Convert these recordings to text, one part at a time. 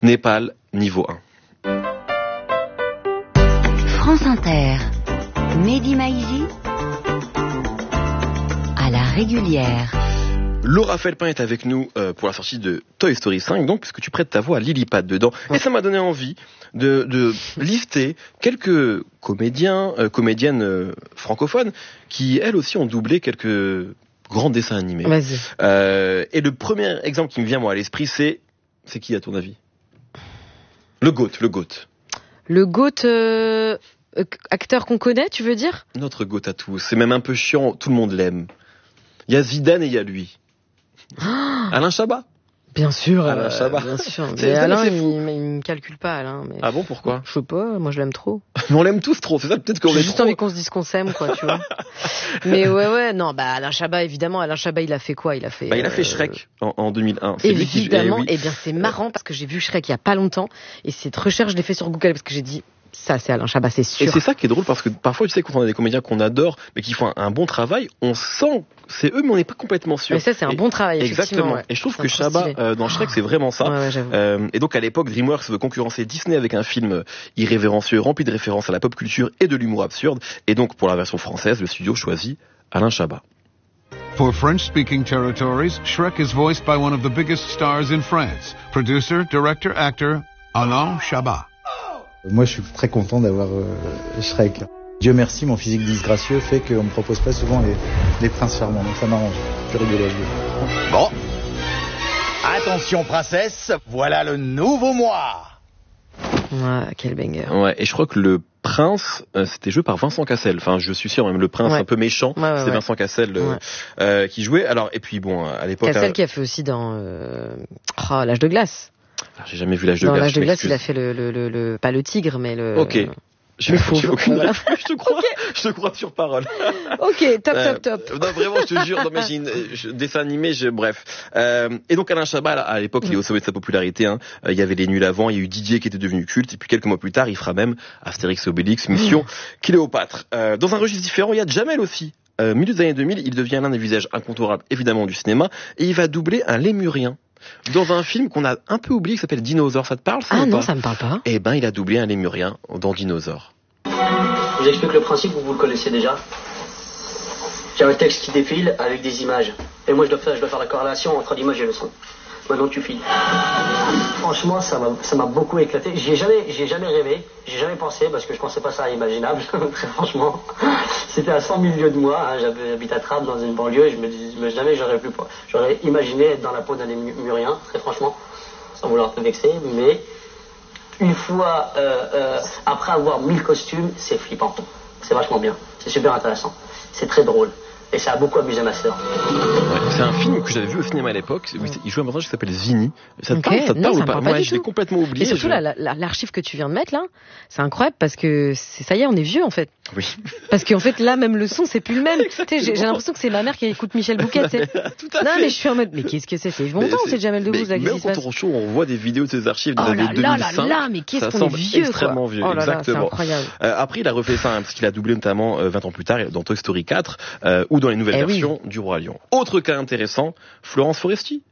Népal, niveau 1. France Inter, Mehdi Maizi, à la régulière. Laura Felpin est avec nous pour la sortie de Toy Story 5, donc, puisque tu prêtes ta voix à Lilliput dedans. Et ça m'a donné envie de lister quelques comédiennes francophones qui, elles aussi, ont doublé quelques grands dessins animés. Vas-y. Et le premier exemple qui me vient, moi, à l'esprit, c'est qui, à ton avis? Le GOAT. Le GOAT, acteur qu'on connaît, tu veux dire? Notre GOAT à tous. C'est même un peu chiant, tout le monde l'aime. Il y a Zidane et il y a lui. Alain Chabat. Bien sûr. Alain Chabat. Bien sûr. Mais Alain, il me calcule pas, Alain. Mais... Ah bon, pourquoi? Je sais pas, moi je l'aime trop. Mais on l'aime tous trop, c'est ça peut-être qu'on J'ai est juste trop... envie qu'on se dise qu'on s'aime, quoi, tu vois. Mais ouais, non, bah Alain Chabat, évidemment. Alain Chabat, il a fait quoi? Il a fait Shrek en 2001. C'est évidemment, lui qui... bien c'est marrant parce que j'ai vu Shrek il y a pas longtemps et cette recherche je l'ai fait sur Google parce que j'ai dit ça c'est Alain Chabat, c'est sûr. Et c'est ça qui est drôle parce que parfois tu sais quand on a des comédiens qu'on adore mais qui font un bon travail, on sent c'est eux mais on n'est pas complètement sûr. Mais ça c'est un bon travail. Exactement. Ouais. Et je trouve que Chabat dans Shrek c'est vraiment ça. Ouais, et donc à l'époque DreamWorks veut concurrencer Disney avec un film irrévérencieux rempli de références à la pop culture et de l'humour absurde. Et donc pour la version française le studio choisit Alain Chabat. For French-speaking territories, Shrek is voiced by one of the biggest stars in France. Producer, director, actor, Alain Chabat. Moi, je suis très content d'avoir Shrek. Dieu merci, mon physique disgracieux fait qu'on me propose pas souvent les princes charmants, donc ça m'arrange. Je rigole à jouer. Bon. Attention, princesse, voilà le nouveau moi. Ouais, quel banger. Ouais, et je crois que le prince, c'était joué par Vincent Cassel. Enfin, je suis sûr, même le prince un peu méchant, c'est Vincent Cassel qui jouait. Alors, et puis bon, à l'époque... Cassel qui a fait aussi dans l'âge de glace. Alors, j'ai jamais vu l'âge de glace. Dans l'âge de glace, il a fait le pas le tigre, mais le... Ok. J'ai aucune voilà. Je te crois sur parole. Ok, top. Non, vraiment, je te jure, non, mais dessin animé, bref. Et donc, Alain Chabat, à l'époque, il est au sommet de sa popularité, hein. Il y avait Les Nuls avant, il y a eu Didier qui était devenu culte, et puis quelques mois plus tard, il fera même Astérix et Obélix, Mission Cléopâtre. Dans un registre différent, il y a Jamel aussi. Milieu des années 2000, il devient l'un des visages incontournables, évidemment, du cinéma, et il va doubler un lémurien. Dans un film qu'on a un peu oublié qui s'appelle Dinosaure, ça te parle ça? Ah non, ça me parle pas. Eh ben, il a doublé un lémurien dans Dinosaure. Je vous explique le principe, vous le connaissez déjà. J'ai un texte qui défile avec des images. Et moi, je dois faire la corrélation entre l'image et le son. Maintenant, tu files. Franchement, ça m'a beaucoup éclaté. J'y ai jamais rêvé, j'ai jamais pensé, parce que je pensais pas ça imaginable, très franchement. C'était à 100 000 lieues de moi, hein. J'habite à Trappes, dans une banlieue, et je me disais jamais j'aurais imaginé être dans la peau d'un lémurien, très franchement, sans vouloir te vexer, mais une fois, après avoir mis le costume, c'est flippant. C'est vachement bien, c'est super intéressant, c'est très drôle. Et ça a beaucoup amusé ma sœur. Ouais, c'est un film que j'avais vu au cinéma à l'époque. Il joue un personnage qui s'appelle Zini. Ça te parle, ou pas? Moi, je l'ai complètement oublié. Et surtout, l'archive que tu viens de mettre là, c'est incroyable parce que ça y est, on est vieux en fait. Oui. Parce qu'en fait, là, même le son, c'est plus le même. J'ai l'impression que c'est ma mère qui écoute Michel Bouquet. Tout à fait. Non, mais je suis en mode, mais qu'est-ce que c'est? C'est longtemps, c'est Jamel Debbouze là. Même quand on show, on voit des vidéos de ces archives des années 2005. Mais qu'est-ce qu'on est vieux, extrêmement vieux. Oh là là, exactement. c'est incroyable. Après, il a refait ça, parce qu'il a doublé notamment 20 ans plus tard dans Toy Story 4 ou dans les nouvelles versions du Roi Lion. Autre cas intéressant, Florence Foresti,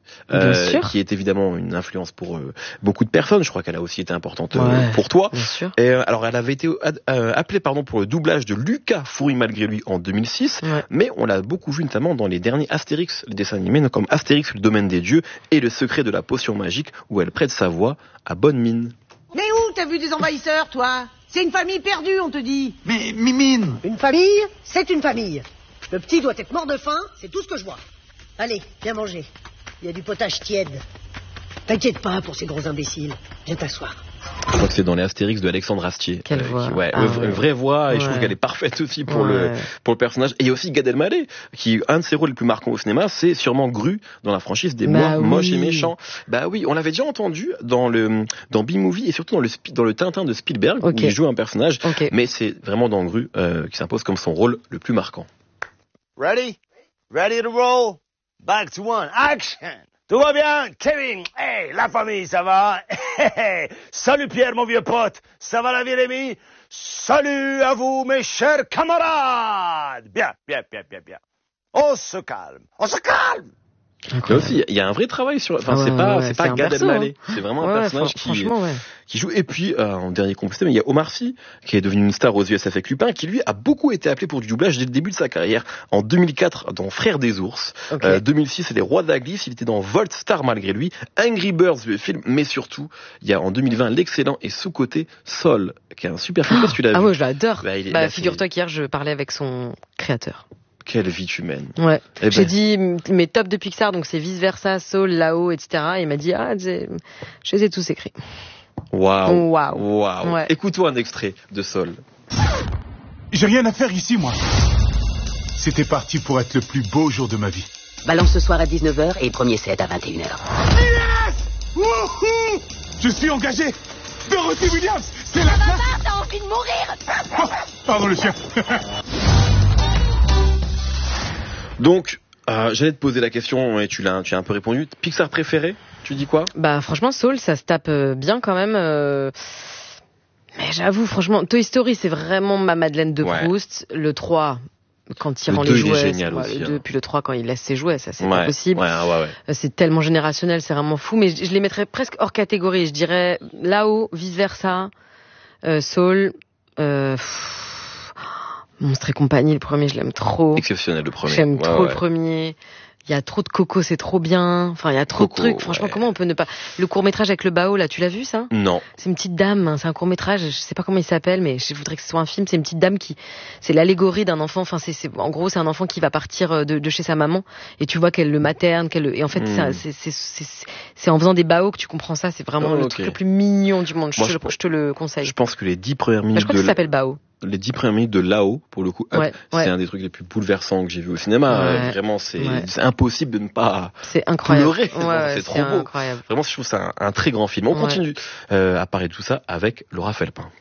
qui est évidemment une influence pour beaucoup de personnes. Je crois qu'elle a aussi été importante pour toi. Bien sûr. Et, alors, elle avait été appelée pour le doublage de Lucas Foury malgré lui en 2006, mais on l'a beaucoup vu notamment dans les derniers Astérix, les dessins animés, comme Astérix le domaine des dieux et le secret de la potion magique, où elle prête sa voix à bonne mine. Mais où t'as vu des envahisseurs, toi? C'est une famille perdue, on te dit. Mais Mimine! Une famille, c'est une famille. Le petit doit être mort de faim, c'est tout ce que je vois. Allez, viens manger. Il y a du potage tiède. T'inquiète pas pour ces gros imbéciles. Viens t'asseoir. Je crois que c'est dans les Astérix de Alexandre Astier. Quelle voix. Une vraie voix, et je trouve qu'elle est parfaite aussi pour le personnage. Et il y a aussi Gad Elmaleh, qui, un de ses rôles les plus marquants au cinéma, c'est sûrement Gru dans la franchise des moches et méchants. Bah oui, on l'avait déjà entendu dans B-Movie et surtout dans le Tintin de Spielberg, où il joue un personnage. Mais c'est vraiment dans Gru qui s'impose comme son rôle le plus marquant. Ready to roll? Back to one, action! Tout va bien, Kevin? Hey, la famille, ça va? Salut Pierre, mon vieux pote. Ça va la vieille amie? Salut à vous, mes chers camarades. Bien. On se calme. Là aussi, il y a un vrai travail sur. Enfin, c'est pas Gad Elmaleh. C'est vraiment un personnage qui joue. Et puis, en dernier composté, mais il y a Omar Sy, qui est devenu une star aux US avec Lupin, qui lui a beaucoup été appelé pour du doublage dès le début de sa carrière. En 2004, dans Frères des ours. 2006, c'est Les Rois de la glisse. Il était dans Volt, star malgré lui. Angry Birds, le film. Mais surtout, il y a en 2020 l'excellent et sous-coté Soul, qui est un super film. Tu l'as vu. Ah ouais, je l'adore. Bah, figure-toi qu'hier, je parlais avec son créateur. Quelle vie humaine. Ouais. J'ai dit mes tops de Pixar, donc c'est Vice Versa, Soul, Là-haut, etc. Et il m'a dit, je les ai tous écrits. Waouh. Ouais. Écoute-toi un extrait de Soul. J'ai rien à faire ici, moi. C'était parti pour être le plus beau jour de ma vie. Balance ce soir à 19h et premier set à 21h. Yes! Wouhou! Je suis engagé. Dorothy Williams, c'est la classe. T'as envie de mourir. Oh, pardon, le chef. Donc, j'allais te poser la question et tu as un peu répondu. Pixar préféré, tu dis quoi? Bah franchement, Soul, ça se tape bien quand même. Mais j'avoue, franchement, Toy Story, c'est vraiment ma Madeleine de Proust. Le 3, quand il rend les jouets. Il est génial aussi, le 2, puis le 3, quand il laisse ses jouets, ça c'est pas possible. Ouais. C'est tellement générationnel, c'est vraiment fou. Mais je les mettrais presque hors catégorie. Je dirais Là-haut, Vice Versa, Soul... Monstres et compagnie, le premier, je l'aime trop. Exceptionnel, le premier. J'aime trop le premier. Il y a trop de Coco, c'est trop bien. Enfin, il y a trop de trucs. Franchement, comment on peut ne pas... Le court-métrage avec le Bao, là, tu l'as vu, ça? Non. C'est une petite dame, hein, c'est un court-métrage, je sais pas comment il s'appelle, mais je voudrais que ce soit un film. C'est une petite dame c'est l'allégorie d'un enfant. Enfin, en gros, c'est un enfant qui va partir de chez sa maman, et tu vois qu'elle le materne, et en fait, c'est en faisant des Bao que tu comprends ça. C'est vraiment le truc le plus mignon du monde. Je te le conseille. Je pense que les 10 premières minutes je crois que ça s'appelle Bao. Les 10 premières minutes de Là-haut, pour le coup, c'est un des trucs les plus bouleversants que j'ai vu au cinéma. Vraiment, c'est impossible de ne pas pleurer. C'est trop beau. Incroyable. Vraiment, je trouve ça un très grand film. On continue à parler de tout ça avec Laura Felpin.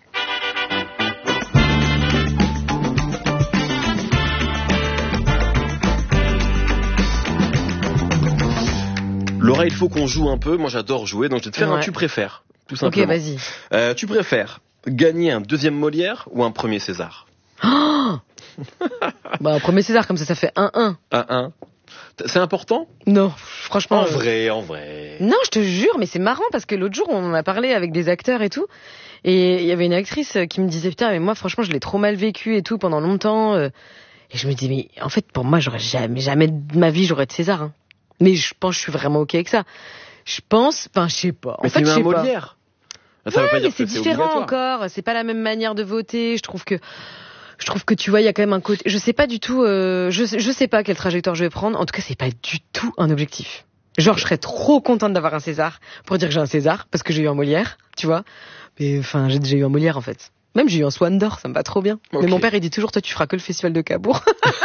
Laura, il faut qu'on joue un peu. Moi, j'adore jouer, donc je vais te faire un tu préfères, tout simplement. Ok, vas-y. Tu préfères gagner un deuxième Molière ou un premier César? Un premier César, comme ça fait 1-1. 1-1. C'est important? Non, franchement. En vrai. Non, je te jure, mais c'est marrant parce que l'autre jour, on en a parlé avec des acteurs et tout. Et il y avait une actrice qui me disait, putain, mais moi, franchement, je l'ai trop mal vécu et tout pendant longtemps. Et je me dis, mais en fait, pour moi, j'aurais jamais de ma vie, j'aurais de César. Hein. Mais je pense que je suis vraiment OK avec ça. Je sais pas. Mais c'est un Molière. Ça veut pas dire mais c'est différent encore. C'est pas la même manière de voter. Je trouve que tu vois, il y a quand même un côté. Je sais pas du tout. Je sais pas quelle trajectoire je vais prendre. En tout cas, c'est pas du tout un objectif. Genre, je serais trop contente d'avoir un César pour dire que j'ai un César parce que j'ai eu un Molière, tu vois. Mais enfin, j'ai déjà eu un Molière en fait. Même j'ai eu un Swan d'or, ça me va trop bien. Okay. Mais mon père il dit toujours, toi tu feras que le festival de Cabourg.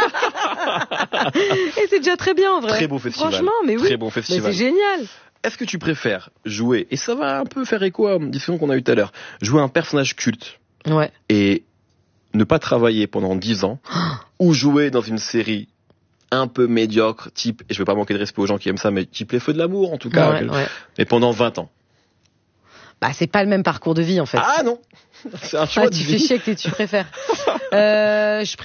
Et c'est déjà très bien en vrai. Très beau festival. Franchement, mais oui. Très bon festival. Mais c'est génial. Est-ce que tu préfères jouer, et ça va un peu faire écho à une discussion qu'on a eue tout à l'heure, jouer un personnage culte et ne pas travailler pendant 10 ans, ou jouer dans une série un peu médiocre, type, et je veux pas manquer de respect aux gens qui aiment ça, mais type Les Feux de l'amour en tout cas, mais pendant 20 ans? Bah c'est pas le même parcours de vie en fait. Ah non, c'est un choix de tu vie. Fais chier que tu préfères. Je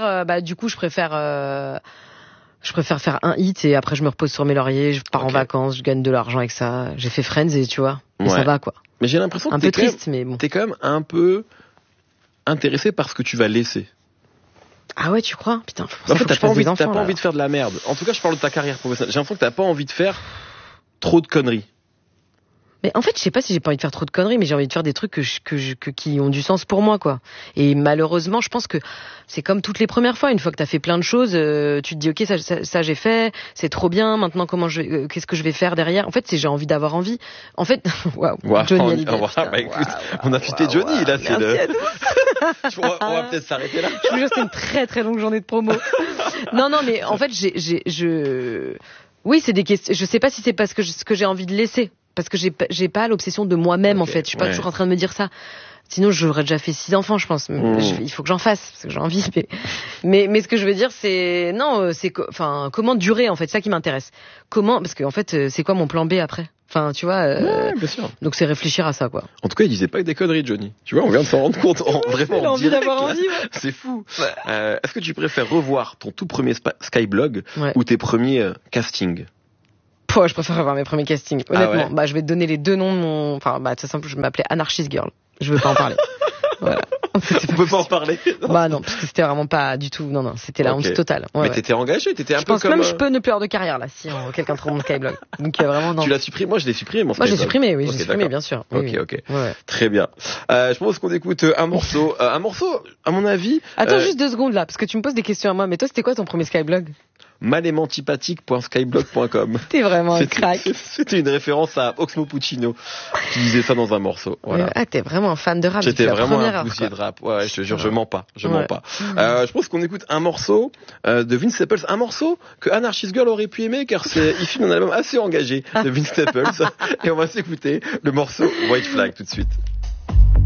préfère faire un hit et après je me repose sur mes lauriers, je pars en vacances, je gagne de l'argent avec ça. J'ai fait Friends et tu vois, et ça va quoi. Mais j'ai l'impression que un peu triste, mais bon. T'es quand même un peu intéressé par ce que tu vas laisser. Ah ouais, tu crois? Putain, en fait, t'as pas envie de faire de la merde. En tout cas, je parle de ta carrière professionnelle. J'ai l'impression que t'as pas envie de faire trop de conneries. Mais en fait, je sais pas si j'ai pas envie de faire trop de conneries, mais j'ai envie de faire des trucs qui ont du sens pour moi, quoi. Et malheureusement, je pense que c'est comme toutes les premières fois. Une fois que t'as fait plein de choses, tu te dis, ok, ça j'ai fait, c'est trop bien. Maintenant, qu'est-ce que je vais faire derrière? En fait, j'ai envie d'avoir envie. En fait, waouh, Johnny Hallyday. On a fité Johnny, là, c'est le... on va peut-être s'arrêter là. Je vous jure, c'était une très très longue journée de promo. Non, mais en fait, oui, c'est des questions. Je sais pas si c'est parce que ce que j'ai envie de laisser. Parce que j'ai pas l'obsession de moi-même en fait. Je suis pas toujours en train de me dire ça. Sinon, j'aurais déjà fait 6 enfants, je pense. Il faut que j'en fasse parce que j'ai envie. Mais ce que je veux dire, c'est comment durer en fait, ça qui m'intéresse. Parce que en fait, c'est quoi mon plan B après? Enfin, tu vois. Bien sûr. Donc c'est réfléchir à ça, quoi. En tout cas, il disait pas que des conneries, Johnny. Tu vois, on vient de s'en rendre compte. Vraiment. Il a envie d'avoir envie. C'est fou. Est-ce que tu préfères revoir ton tout premier Skyblog ou tes premiers castings? Je préfère avoir mes premiers castings. Honnêtement, Ah ouais. je vais te donner les 2 noms de mon. Enfin, c'est simple, je m'appelais Anarchist Girl. Je veux pas en parler. Voilà. On peut pas en parler. Non, parce que c'était vraiment pas du tout. Non, c'était la honte totale. Mais t'étais engagé, t'étais un peu comme. Je pense même je peux ne plus avoir de carrière là si quelqu'un trouve mon Skyblog. Donc vraiment non. Tu l'as supprimé, moi je l'ai supprimé mon Skyblog. Moi j'ai supprimé, oui, okay, j'ai supprimé bien sûr. Ok. Ouais. Très bien. Je pense qu'on écoute un morceau, à mon avis. Attends juste 2 secondes là, parce que tu me poses des questions à moi. Mais toi c'était quoi ton premier Skyblog? malémantipathique.skyblog.com. T'es vraiment un crack. C'était une référence à Oxmo Puccino qui disait ça dans un morceau. Voilà. T'es vraiment un fan de rap. J'étais vraiment un poussier de rap. Ouais, je te jure, je mens pas. Je pense qu'on écoute un morceau de Vince Staples, un morceau que Anarchist Girl aurait pu aimer car c'est issu d'un album assez engagé de Vince Staples. Et on va s'écouter le morceau White Flag tout de suite.